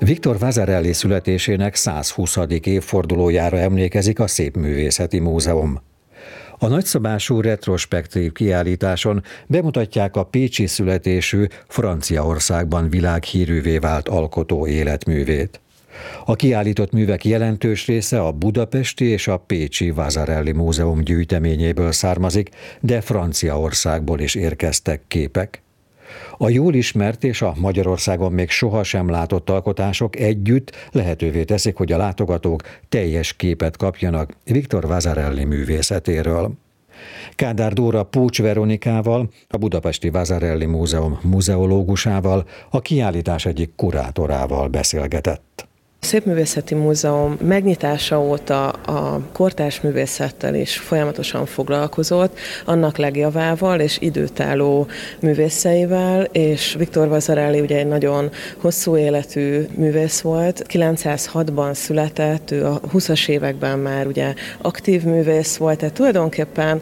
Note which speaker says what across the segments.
Speaker 1: Viktor Vasarely születésének 120. évfordulójára emlékezik a Szépművészeti Múzeum. A nagyszabású retrospektív kiállításon bemutatják a pécsi születésű, Franciaországban világhírűvé vált alkotó életművét. A kiállított művek jelentős része a budapesti és a pécsi Vasarely Múzeum gyűjteményéből származik, de Franciaországból is érkeztek képek. A jól ismert és a Magyarországon még sohasem látott alkotások együtt lehetővé teszik, hogy a látogatók teljes képet kapjanak Viktor Vasarely művészetéről. Kádár Dóra Pócs Veronikával, a Budapesti Vasarely Múzeum muzeológusával, a kiállítás egyik kurátorával beszélgetett.
Speaker 2: A Szépművészeti Múzeum megnyitása óta a kortárs művészettel is folyamatosan foglalkozott, annak legjavával és időtálló művészeivel, és Viktor Vasarely ugye egy nagyon hosszú életű művész volt. 906-ban született, ő a 20-as években már ugye aktív művész volt, tehát tulajdonképpen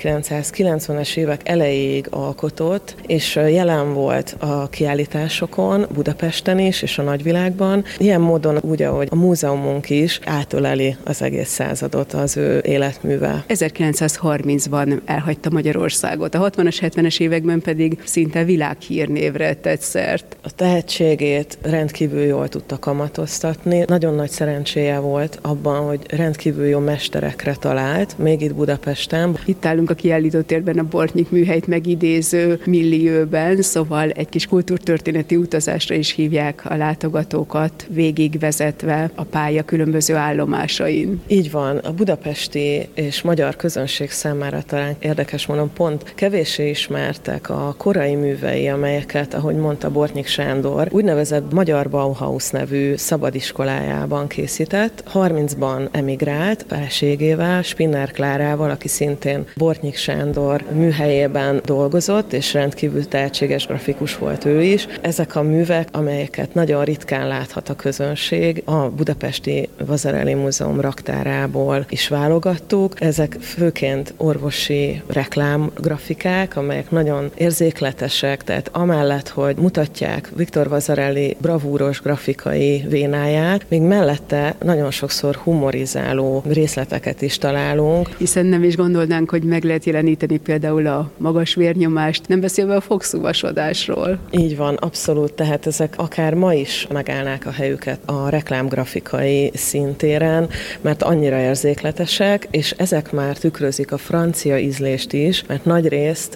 Speaker 2: 1990-es évek elejéig alkotott, és jelen volt a kiállításokon, Budapesten is, és a nagyvilágban. Ilyen módon úgy, ahogy a múzeumunk is átöleli az egész századot az ő életműve.
Speaker 3: 1930-ban elhagyta Magyarországot, a 60-as, 70-es években pedig szinte világhírnévre tett szert.
Speaker 2: A tehetségét rendkívül jól tudta kamatoztatni. Nagyon nagy szerencséje volt abban, hogy rendkívül jó mesterekre talált, még itt Budapesten.
Speaker 3: Itt állunk a kiállítótérben a Bortnyik műhelyt megidéző millióben, szóval egy kis kultúrtörténeti utazásra is hívják a látogatókat, végigvezetve a pálya különböző állomásain.
Speaker 2: Így van, a budapesti és magyar közönség számára talán érdekes mondom, pont kevéssé ismertek a korai művei, amelyeket, ahogy mondta Bortnyik Sándor, úgynevezett Magyar Bauhaus nevű szabadiskolájában készített. 30-ban emigrált feleségével, Spinner Klárával, aki szintén Bortnyik Sándor műhelyében dolgozott, és rendkívül tehetséges grafikus volt ő is. Ezek a művek, amelyeket nagyon ritkán láthat a közönség, a Budapesti Vasarely Múzeum raktárából is válogattuk. Ezek főként orvosi reklámgrafikák, amelyek nagyon érzékletesek, tehát amellett, hogy mutatják Viktor Vasarely bravúros grafikai vénáját, még mellette nagyon sokszor humorizáló részleteket is találunk.
Speaker 3: Hiszen nem is gondolnánk, hogy meg lehet jeleníteni például a magas vérnyomást, nem beszélve a fogszúvasodásról.
Speaker 2: Így van, abszolút, tehát ezek akár ma is megállnák a helyüket a reklámgrafikai szintéren, mert annyira érzékletesek, és ezek már tükrözik a francia ízlést is, mert nagyrészt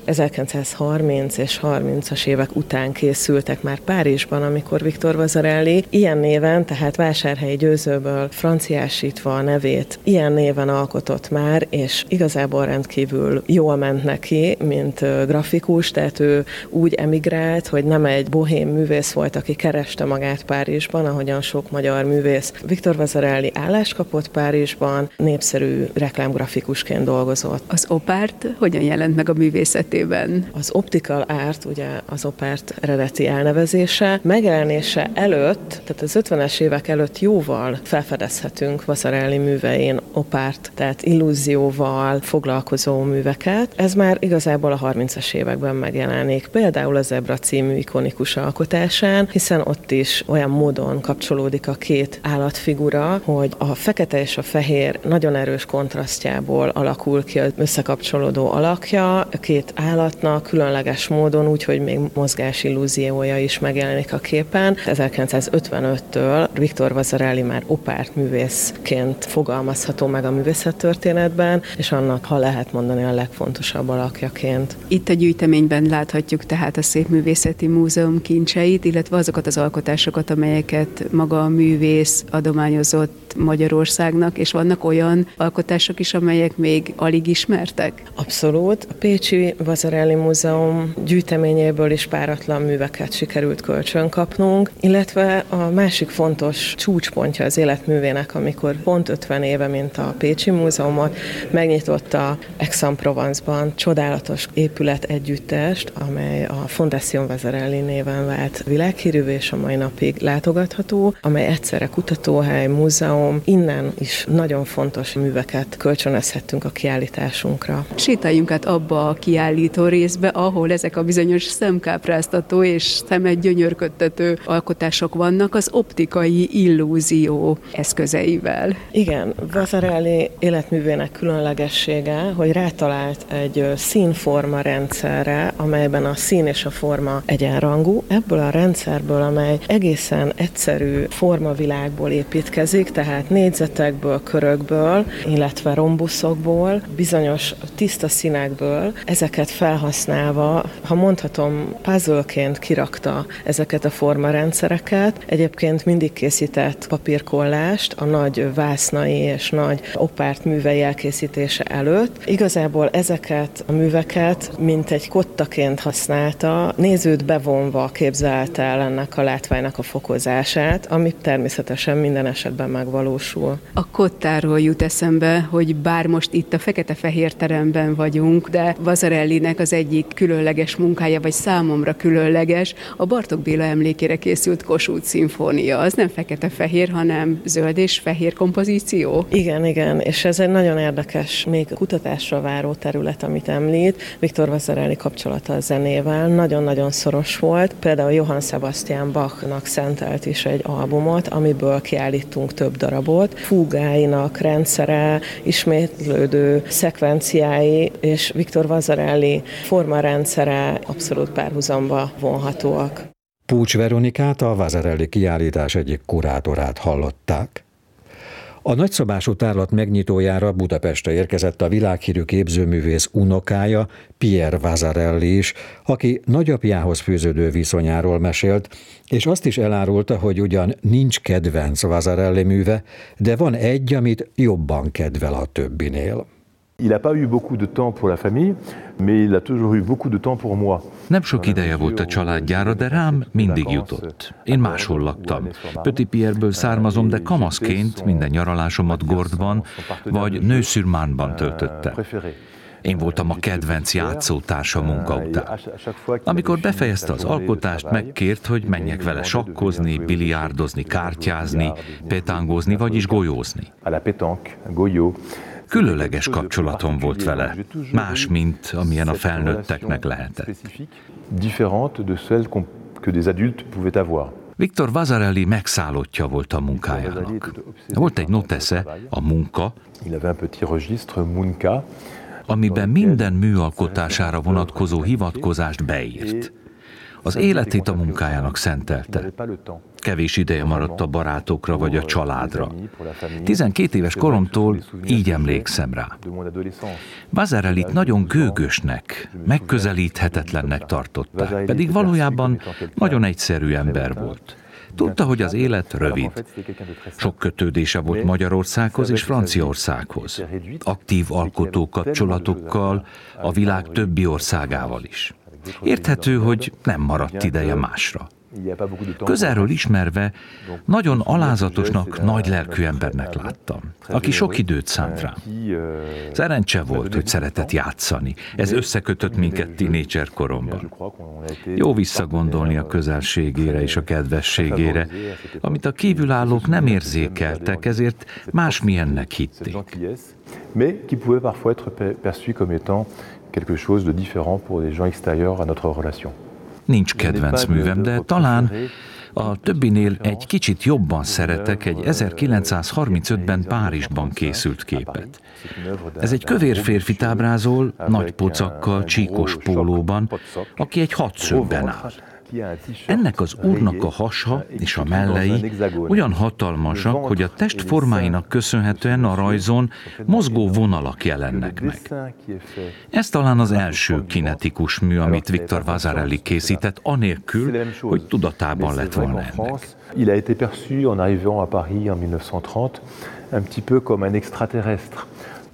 Speaker 2: 1930 és 30-as évek után készültek már Párizsban, amikor Viktor Vasarely ilyen néven, tehát Vásárhelyi Győzőből franciásítva a nevét, ilyen néven alkotott már, és igazából rendkívül jól ment neki, mint grafikus, tehát ő úgy emigrált, hogy nem egy bohém művész volt, aki kereste magát Párizsban, ahogyan sok magyar művész. Viktor Vasarely állást kapott Párizsban, népszerű reklámgrafikusként dolgozott.
Speaker 3: Az opárt hogyan jelent meg a művészetében?
Speaker 2: Az optical art, ugye az opárt eredeti elnevezése, megjelenése előtt, tehát az 50-es évek előtt jóval felfedezhetünk Vasarely művein opárt, tehát illúzióval foglalkozó műveket. Ez már igazából a 30-as években megjelenik. Például a Zebra című ikonikus alkotásán, hiszen ott is olyan módon kapcsolódik a két állatfigura, hogy a fekete és a fehér nagyon erős kontrasztjából alakul ki az összekapcsolódó alakja a két állatnak különleges módon, úgyhogy még mozgás illúziója is megjelenik a képen. 1955-től Viktor Vasarely már opárt művészként fogalmazható meg a művészettörténetben, és annak, ha lehet mondani, a legfontosabb alakjaként.
Speaker 3: Itt a gyűjteményben láthatjuk tehát a Szépművészeti Múzeum kincseit, illetve azokat az alkotásokat, amelyeket maga a művész adományozott Magyarországnak, és vannak olyan alkotások is, amelyek még alig ismertek?
Speaker 2: Abszolút. A Pécsi Vasarely Múzeum gyűjteményéből is páratlan műveket sikerült kölcsön kapnunk, illetve a másik fontos csúcspontja az életművének, amikor pont 50 éve, mint a Pécsi Múzeumot, megnyitotta Aix-en-Provence-ban csodálatos épület együttest, amely a Fondation Vasarely néven vált világhírűvé, és a mai napig látogatható, amely egyszerre kutatóhely, múzeum, innen is nagyon fontos műveket kölcsönözhettünk a kiállításunkra.
Speaker 3: Sétáljunk át abba a kiállító részbe, ahol ezek a bizonyos szemkápráztató és szemet gyönyörködtető alkotások vannak az optikai illúzió eszközeivel.
Speaker 2: Igen, Vasarely életművének különlegessége, hogy rátalált egy színforma rendszerre, amelyben a szín és a forma egyenrangú. Ebből a rendszerből, amely egészen egyszerű formavilágból építkezik, tehát négyzetekből, körökből, illetve rombuszokból, bizonyos tiszta színekből, ezeket felhasználva, ha mondhatom, puzzleként kirakta ezeket a formarendszereket. Egyébként mindig készített papírkollást a nagy vásznai és nagy opárt művei elkészítése előtt. Igazából ezeket a műveket mint egy kottaként használta, nézőt bevonva képzelte el ennek a látványnak a fokozását, ami természetesen minden esetben megvalósul.
Speaker 3: A kottáról jut eszembe, hogy bár most itt a fekete-fehér teremben vagyunk, de Vasarelynek az egyik különleges munkája, vagy számomra különleges, a Bartók Béla emlékére készült Kossuth szimfónia. Az nem fekete-fehér, hanem zöld és fehér kompozíció?
Speaker 2: Igen, és ez egy nagyon érdekes, még kutatásra váró terület, amit említ. Viktor Vasarely kapcsolata a zenével nagyon-nagyon szoros volt. Például Johann Sebastian Bachnak szentelt is egy albumot, amiből kiállítunk több darabot. Fúgáinak rendszere, ismétlődő szekvenciái és Viktor Vasarely formarendszere abszolút párhuzamba vonhatóak.
Speaker 1: Pucs Veronikát, a Vasarely kiállítás egyik kurátorát hallották. A nagyszabású tárlat megnyitójára Budapestre érkezett a világhírű képzőművész unokája, Pierre Vasarely is, aki nagyapjához fűződő viszonyáról mesélt, és azt is elárulta, hogy ugyan nincs kedvenc Vasarely műve, de van egy, amit jobban kedvel a többinél.
Speaker 4: Il n'a pas eu beaucoup de temps pour la famille, mais il a toujours eu beaucoup de temps pour moi.
Speaker 5: Nem sok ideje volt a családjára, de rám mindig jutott. Én máshol laktam. Petit Pierreből származom, de kamaszként minden nyaralásomat Gordban vagy Nőszürmánban töltöttem. Én voltam a kedvenc játszótársa munka után. Amikor befejezte az alkotást, megkért, hogy menjek vele sakkozni, biliárdozni, kártyázni, petángozni, vagyis golyózni. Különleges kapcsolatom volt vele, más, mint amilyen a felnőtteknek lehetett. Viktor Vasarely megszállottja volt a munkájának. Volt egy notesze, a munka, amiben minden műalkotására vonatkozó hivatkozást beírt. Az életét a munkájának szentelte. Kevés ideje maradt a barátokra vagy a családra. 12 éves koromtól így emlékszem rá. Vasarelyt nagyon gőgösnek, megközelíthetetlennek tartotta, pedig valójában nagyon egyszerű ember volt. Tudta, hogy az élet rövid. Sok kötődése volt Magyarországhoz és Franciaországhoz. Aktív alkotó kapcsolatokkal, a világ többi országával is. Érthető, hogy nem maradt ideje másra. Közelről ismerve nagyon alázatosnak, nagy lelkű embernek láttam, aki sok időt szánt rám. Szerencse volt, hogy szeretett játszani. Ez összekötött minket tínédzser koromban. Jó visszagondolni a közelségére és a kedvességére, amit a kívülállók nem érzékeltek, ezért másmilyennek hitték. Quelque chose de différent pour les gens extérieurs à notre relation. Nincs kedvenc művem, de talán a többinél egy kicsit jobban szeretek egy 1935-ben Párizsban készült képet. Ez egy kövér férfit ábrázol, nagy pocakkal, csíkos pólóban, aki egy hadszögben áll. Ennek az úrnak a hasa és a mellei olyan hatalmasak, hogy a test formáinak köszönhetően a rajzon mozgó vonalak jelennek meg. Ez talán az első kinetikus mű, amit Viktor Vasarely készített, anélkül, hogy tudatában lett volna ennek.
Speaker 4: Il a été perçu en arrivant à Paris en 1930 un petit peu comme un extraterrestre.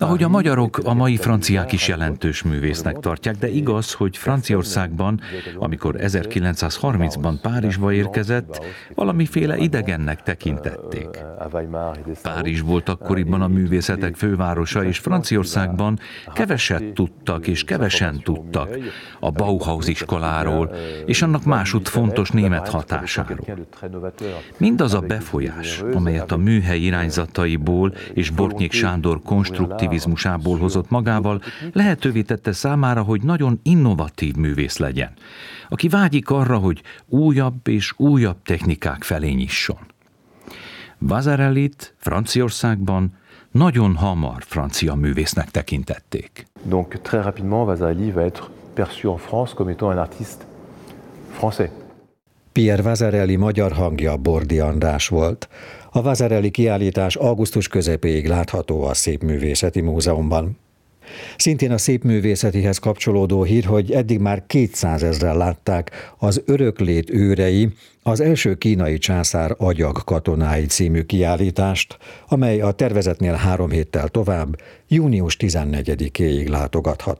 Speaker 5: Ahogy a magyarok, a mai franciák is jelentős művésznek tartják, de igaz, hogy Franciaországban, amikor 1930-ban Párizsba érkezett, valamiféle idegennek tekintették. Párizs volt akkoriban a művészetek fővárosa, és Franciaországban keveset tudtak és kevesen tudtak a Bauhaus iskoláról, és annak másutt fontos német hatásáról. Mindaz a befolyás, amelyet a műhely irányzataiból és Bortnyik Sándor konstruktivizmusából hozott magával, lehetővé tette számára, hogy nagyon innovatív művész legyen, aki vágyik arra, hogy újabb és újabb technikák felé nyisson. Vasarelyt Franciaországban nagyon hamar francia művésznek tekintették.
Speaker 4: Donc très rapidement Vasarely va être perçu en France comme étant un artiste français.
Speaker 1: Pierre Vasarely magyar hangja Bordi András volt. A Vasarely kiállítás augusztus közepéig látható a Szépművészeti Múzeumban. Szintén a szépművészetihez kapcsolódó hír, hogy eddig már 200 000-en látták az Öröklét őrei, az első kínai császár agyag katonái című kiállítást, amely a tervezetnél 3 héttel tovább, június 14-éig látogatható.